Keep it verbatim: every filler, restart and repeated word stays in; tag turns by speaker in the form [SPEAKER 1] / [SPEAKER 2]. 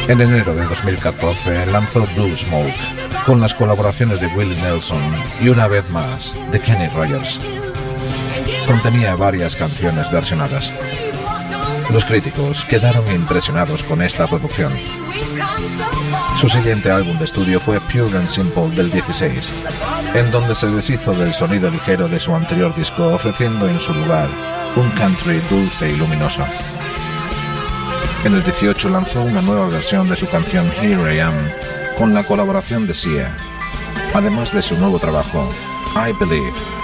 [SPEAKER 1] En enero de dos mil catorce lanzó Blue Smoke, con las colaboraciones de Willie Nelson y una vez más de Kenny Rogers. Contenía varias canciones versionadas. Los críticos quedaron impresionados con esta producción. Su siguiente álbum de estudio fue Pure and Simple del dieciséis, en donde se deshizo del sonido ligero de su anterior disco, ofreciendo en su lugar un country dulce y luminoso. En el dieciocho lanzó una nueva versión de su canción Here I Am, con la colaboración de Sia, además de su nuevo trabajo I Believe.